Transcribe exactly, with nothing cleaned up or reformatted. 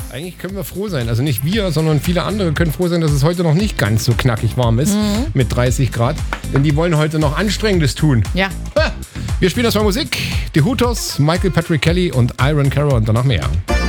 Eigentlich können wir froh sein. Also nicht wir, sondern viele andere können froh sein, dass es heute noch nicht ganz so knackig warm ist mhm. mit dreißig Grad. Denn die wollen heute noch Anstrengendes tun. Ja. Wir spielen erstmal Musik. Die Hooters, Michael Patrick Kelly und Iron Cara und danach mehr.